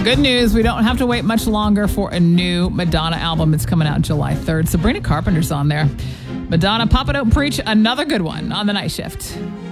Good news. We don't have to wait much longer for a new Madonna album. It's coming out July 3rd. Sabrina Carpenter's on there. Madonna, Papa Don't Preach, another good one on The Night Shift.